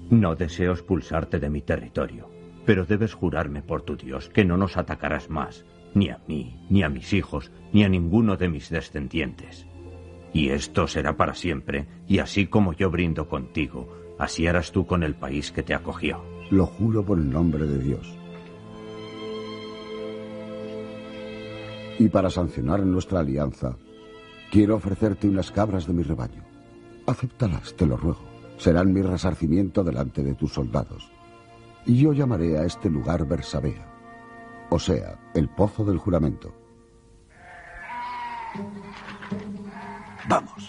No deseo expulsarte de mi territorio, pero debes jurarme por tu Dios que no nos atacarás más, ni a mí, ni a mis hijos, ni a ninguno de mis descendientes. Y esto será para siempre, y así como yo brindo contigo, así harás tú con el país que te acogió. Lo juro por el nombre de Dios. Y para sancionar nuestra alianza, quiero ofrecerte unas cabras de mi rebaño. Acéptalas, te lo ruego. Serán mi resarcimiento delante de tus soldados. Y yo llamaré a este lugar Bersabea, o sea, el pozo del juramento. Vamos.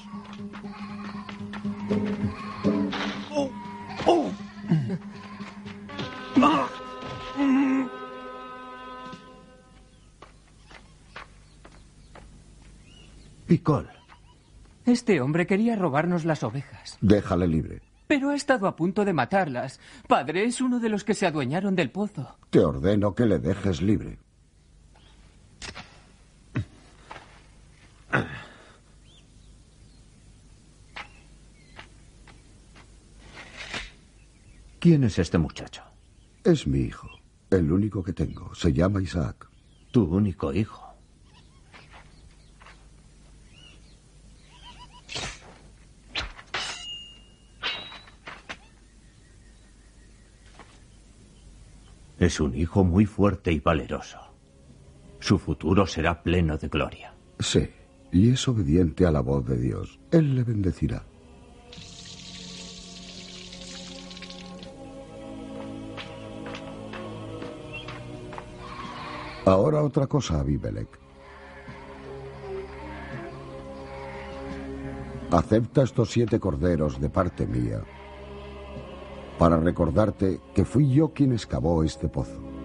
Picol. Este hombre quería robarnos las ovejas. Déjale libre. Pero ha estado a punto de matarlas. Padre, es uno de los que se adueñaron del pozo. Te ordeno que le dejes libre. ¿Quién es este muchacho? Es mi hijo, el único que tengo. Se llama Isaac. Tu único hijo. Es un hijo muy fuerte y valeroso. Su futuro será pleno de gloria. Sí, y es obediente a la voz de Dios. Él le bendecirá. Ahora otra cosa, Abimelech. Acepta estos 7 corderos de parte mía para recordarte que fui yo quien excavó este pozo.